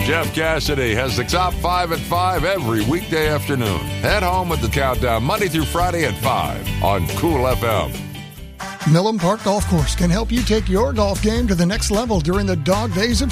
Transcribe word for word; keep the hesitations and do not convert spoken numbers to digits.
Jeff Cassidy has the top five at five every weekday afternoon. Head home with the countdown Monday through Friday at five on Cool F M. Millam Park Golf Course can help you take your golf game to the next level during the dog days of